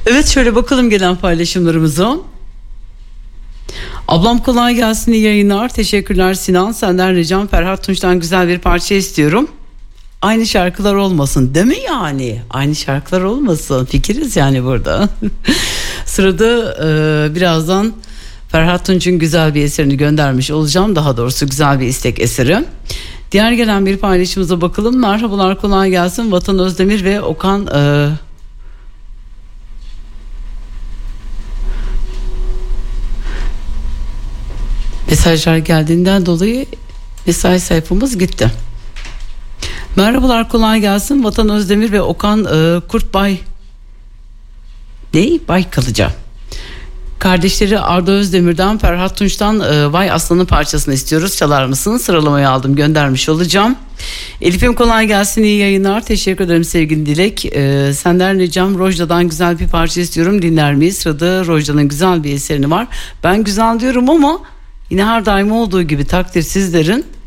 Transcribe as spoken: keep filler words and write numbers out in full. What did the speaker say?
Evet, şöyle bakalım gelen paylaşımlarımıza. Ablam kolay gelsin, iyi yayınlar. Teşekkürler Sinan. Senden ricam Ferhat Tunç'tan güzel bir parça istiyorum. Aynı şarkılar olmasın değil mi yani? Aynı şarkılar olmasın. Fikiriz yani burada. Sırada e, birazdan Ferhat Tunç'un güzel bir eserini göndermiş olacağım. Daha doğrusu güzel bir istek eseri. Diğer gelen bir paylaşımıza bakalım. Merhabalar, kolay gelsin. Vatan Özdemir ve Okan... E, mesajlar geldiğinden dolayı mesaj sayfamız gitti. Merhabalar, kolay gelsin. Vatan Özdemir ve Okan e, Kurtbay ne? Baykalıca. Kardeşleri Arda Özdemir'den Ferhat Tunç'tan e, Vay Aslan'ın parçasını istiyoruz. Çalar mısın? Sıralamayı aldım, göndermiş olacağım. Elif'im kolay gelsin, iyi yayınlar. Teşekkür ederim sevgili Dilek. E, senden ricam Rojda'dan güzel bir parça istiyorum. Dinler miyiz? Sırada Rojda'nın güzel bir eserini var. Ben güzel diyorum ama yine her daim olduğu gibi takdir sizlerin.